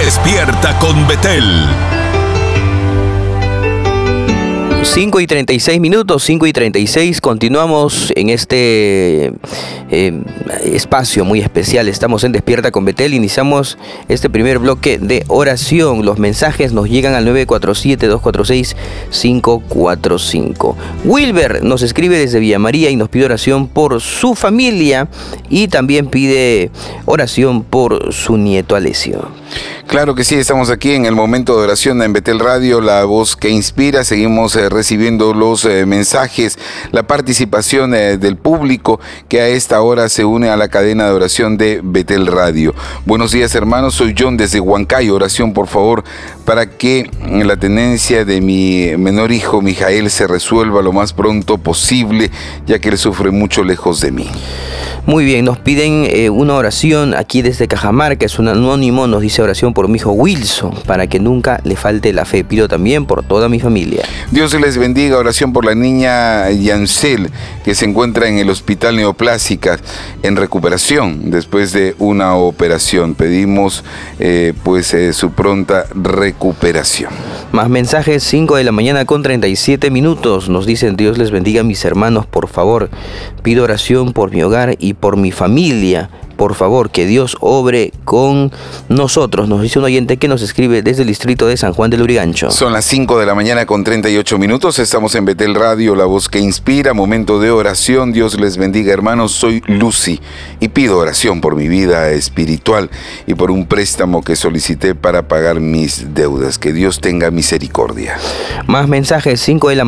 Despierta con Betel. 5:36, 5:36, continuamos en este espacio muy especial. Estamos en Despierta con Betel, iniciamos este primer bloque de oración. Los mensajes nos llegan al 947-246-545. Wilber nos escribe desde Villa María y nos pide oración por su familia y también pide oración por su nieto Alessio. Claro que sí, estamos aquí en el momento de oración en Betel Radio, la voz que inspira. Seguimos recibiendo los mensajes, la participación del público que a esta hora se une a la cadena de oración de Betel Radio. Buenos días, hermanos, soy John desde Huancayo. Oración, por favor, para que la tenencia de mi menor hijo, Mijael, se resuelva lo más pronto posible, ya que él sufre mucho lejos de mí. Muy bien, nos piden una oración aquí desde Cajamarca, es un anónimo, nos dice oración por mi hijo Wilson, para que nunca le falte la fe. Pido también por toda mi familia. Dios les bendiga, oración por la niña Yancel, que se encuentra en el Hospital Neoplásica en recuperación después de una operación. Pedimos su pronta recuperación. Más mensajes, 5:37 a.m. Nos dicen: Dios les bendiga, mis hermanos, por favor. Pido oración por mi hogar y por mi familia. Por favor, que Dios obre con nosotros. Nos dice un oyente que nos escribe desde el distrito de San Juan del Lurigancho. Son las 5:38 a.m. Estamos en Betel Radio, la voz que inspira. Momento de oración. Dios les bendiga, hermanos. Soy Lucy y pido oración por mi vida espiritual y por un préstamo que solicité para pagar mis deudas. Que Dios tenga misericordia. Más mensajes,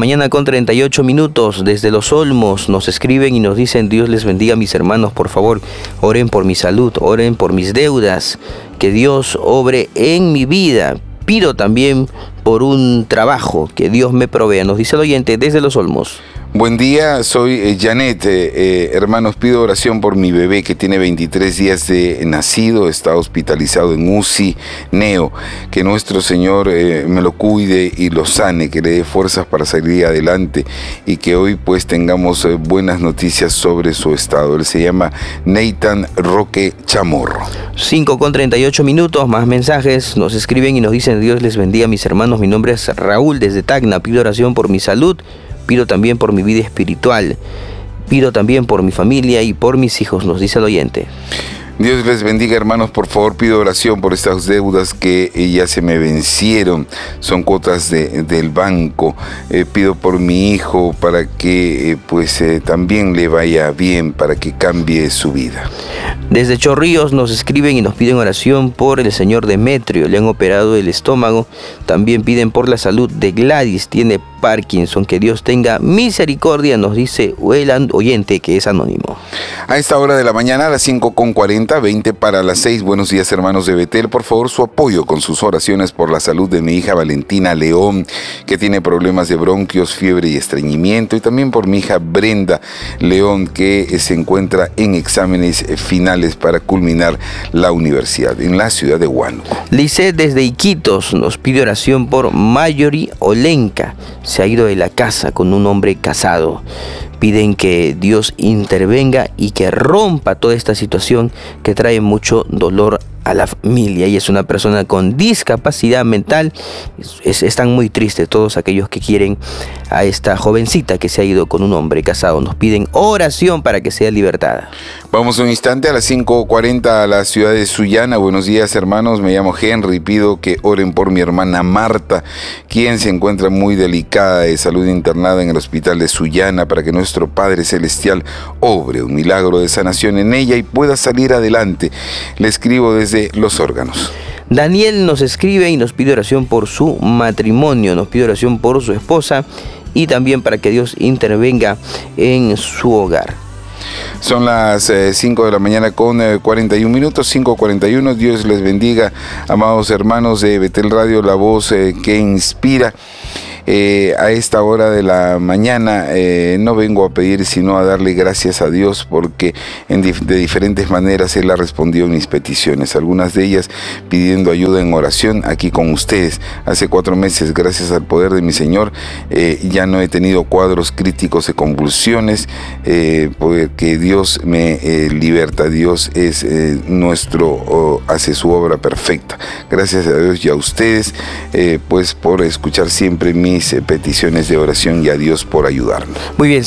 5:38 a.m. Desde Los Olmos nos escriben y nos dicen: Dios les bendiga, mis hermanos. Por favor, oren por mi salud, oren por mis deudas, que Dios obre en mi vida. Pido también por un trabajo, que Dios me provea. Nos dice el oyente desde Los Olmos. Buen día, soy Janet. Hermanos, pido oración por mi bebé que tiene 23 días de nacido, está hospitalizado en UCI Neo. Que nuestro Señor me lo cuide y lo sane, que le dé fuerzas para salir adelante y que hoy pues tengamos buenas noticias sobre su estado. Él se llama Nathan Roque Chamorro. 5:38 a.m. Más mensajes, nos escriben y nos dicen: Dios les bendiga, mis hermanos. Mi nombre es Raúl desde Tacna. Pido oración por mi salud. Pido también por mi vida espiritual. Pido también por mi familia y por mis hijos, nos dice el oyente. Dios les bendiga, hermanos. Por favor, pido oración por estas deudas que ya se me vencieron. Son cuotas del banco. Pido por mi hijo para que también le vaya bien, para que cambie su vida. Desde Chorrillos nos escriben y nos piden oración por el señor Demetrio. Le han operado el estómago. También piden por la salud de Gladys. Tiene Parkinson. Que Dios tenga misericordia, nos dice el oyente, que es anónimo. A esta hora de la mañana, a las 5:40, 20 para las 6. Buenos días, hermanos de Betel. Por favor, su apoyo con sus oraciones por la salud de mi hija Valentina León, que tiene problemas de bronquios, fiebre y estreñimiento. Y también por mi hija Brenda León, que se encuentra en exámenes finales para culminar la universidad en la ciudad de Huánuco. Lisset desde Iquitos nos pide oración por Mayori Olenka. Se ha ido de la casa con un hombre casado. Piden que Dios intervenga y que rompa toda esta situación que trae mucho dolor a la familia. Y es una persona con discapacidad mental. Están muy tristes todos aquellos que quieren a esta jovencita que se ha ido con un hombre casado. Nos piden oración para que sea libertada. Vamos un instante a las 5:40 a la ciudad de Sullana. Buenos días, hermanos. Me llamo Henry. Pido que oren por mi hermana Marta, quien se encuentra muy delicada de salud, internada en el hospital de Sullana, para que nuestro Padre Celestial obre un milagro de sanación en ella y pueda salir adelante. Le escribo desde Los Órganos. Daniel nos escribe y nos pide oración por su matrimonio. Nos pide oración por su esposa y también para que Dios intervenga en su hogar. Son las 5 de la mañana con 41 minutos, 5:41. Dios les bendiga, amados hermanos de Betel Radio, la voz que inspira. A esta hora de la mañana no vengo a pedir sino a darle gracias a Dios porque de diferentes maneras Él ha respondido a mis peticiones, algunas de ellas pidiendo ayuda en oración aquí con ustedes. Hace 4 meses, gracias al poder de mi Señor, ya no he tenido cuadros críticos de convulsiones, porque Dios me liberta. Dios es hace su obra perfecta. Gracias a Dios y a ustedes pues por escuchar siempre mis peticiones de oración y a Dios por ayudarnos. Muy bien,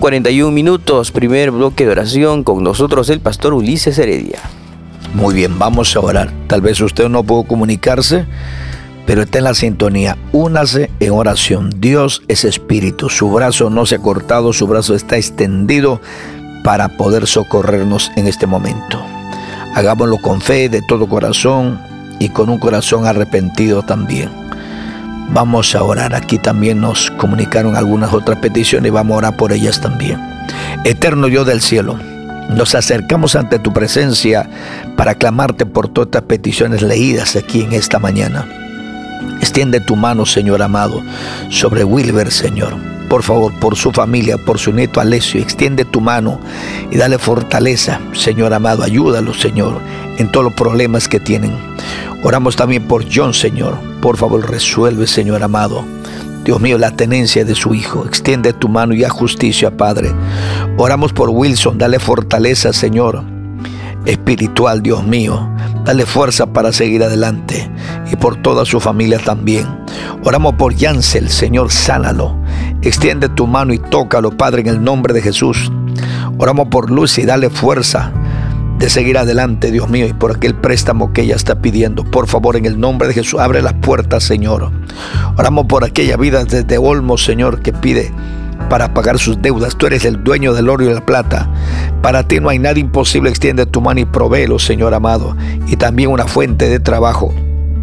5:41, primer bloque de oración, con nosotros el pastor Ulises Heredia. Muy bien, vamos a orar. Tal vez usted no pudo comunicarse, pero está en la sintonía. Únase en oración. Dios es espíritu, su brazo no se ha cortado, su brazo está extendido para poder socorrernos en este momento. Hagámoslo con fe, de todo corazón y con un corazón arrepentido también. Vamos a orar. Aquí también nos comunicaron algunas otras peticiones y vamos a orar por ellas también. Eterno Dios del cielo, nos acercamos ante tu presencia para clamarte por todas estas peticiones leídas aquí en esta mañana. Extiende tu mano, Señor amado, sobre Wilber, Señor. Por favor, por su familia, por su nieto Alessio, extiende tu mano y dale fortaleza, Señor amado. Ayúdalo, Señor, en todos los problemas que tienen. Oramos también por John, Señor. Por favor, resuelve, Señor amado, Dios mío, la tenencia de su hijo. Extiende tu mano y haz justicia, Padre. Oramos por Wilson, dale fortaleza, Señor, espiritual, Dios mío. Dale fuerza para seguir adelante y por toda su familia también. Oramos por Yancel, Señor, sánalo. Extiende tu mano y tócalo, Padre, en el nombre de Jesús. Oramos por Lucy, dale fuerza de seguir adelante, Dios mío, y por aquel préstamo que ella está pidiendo. Por favor, en el nombre de Jesús, abre las puertas, Señor. Oramos por aquella vida desde Olmos, Señor, que pide para pagar sus deudas. Tú eres el dueño del oro y la plata. Para ti no hay nada imposible. Extiende tu mano y provéelo, Señor amado, y también una fuente de trabajo.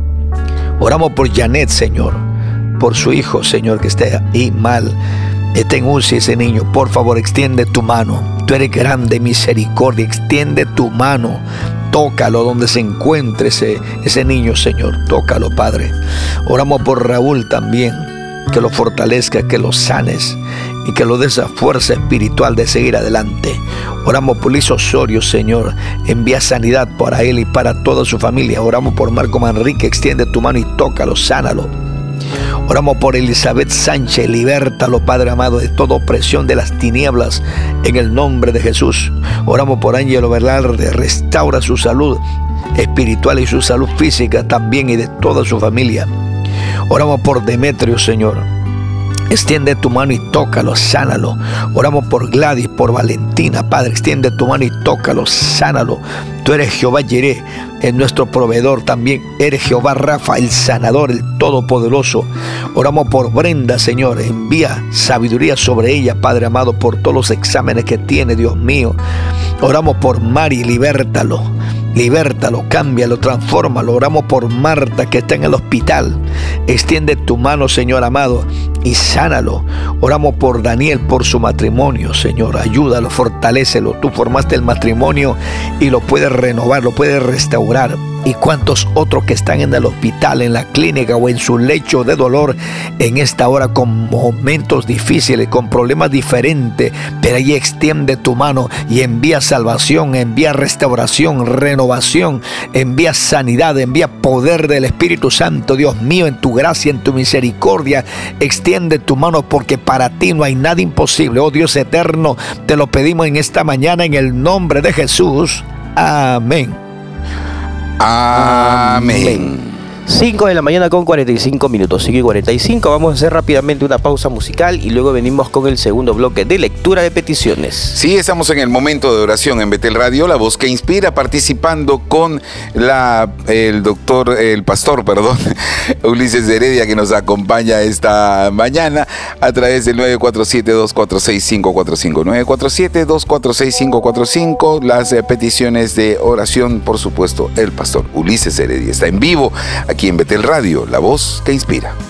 Oramos por Janet, Señor, por su hijo, Señor, que esté ahí mal, está en UCI ese niño. Por favor, extiende tu mano. Tú eres grande, misericordia. Extiende tu mano. Tócalo donde se encuentre ese niño, Señor. Tócalo, Padre. Oramos por Raúl también, que lo fortalezca, que lo sanes y que lo des esa fuerza espiritual de seguir adelante. Oramos por Luis Osorio, Señor. Envía sanidad para él y para toda su familia. Oramos por Marco Manrique. Extiende tu mano y tócalo, sánalo. Oramos por Elizabeth Sánchez, libértalo, Padre amado, de toda opresión de las tinieblas, en el nombre de Jesús. Oramos por Ángelo Velarde, restaura su salud espiritual y su salud física también y de toda su familia. Oramos por Demetrio, Señor. Extiende tu mano y tócalo, sánalo. Oramos por Gladys, por Valentina, Padre. Extiende tu mano y tócalo, sánalo. Tú eres Jehová Jireh, es nuestro proveedor también. Eres Jehová Rafa, el sanador, el todopoderoso. Oramos por Brenda, Señor. Envía sabiduría sobre ella, Padre amado, por todos los exámenes que tiene, Dios mío. Oramos por Mari, libértalo. Libértalo, cámbialo, transfórmalo. Oramos por Marta, que está en el hospital. Extiende tu mano, Señor amado, y sánalo. Oramos por Daniel, por su matrimonio, Señor. Ayúdalo, fortalécelo. Tú formaste el matrimonio y lo puedes renovar, lo puedes restaurar. Y cuántos otros que están en el hospital, en la clínica o en su lecho de dolor en esta hora, con momentos difíciles, con problemas diferentes, pero ahí extiende tu mano y envía salvación, envía restauración, renovación, envía sanidad, envía poder del Espíritu Santo, Dios mío, en tu gracia, en tu misericordia. Extiende tu mano, porque para ti no hay nada imposible. Oh Dios eterno, te lo pedimos en esta mañana en el nombre de Jesús. Amén. Amén. 5:45 a.m. 5:45. Vamos a hacer rápidamente una pausa musical y luego venimos con el segundo bloque de lectura de peticiones. Sí, estamos en el momento de oración en Betel Radio, la voz que inspira, participando con el pastor, Ulises Heredia, que nos acompaña esta mañana a través del 947-246-545. 947-246-545. Las peticiones de oración, por supuesto, el pastor Ulises Heredia está en vivo aquí en Betel Radio, la voz que inspira.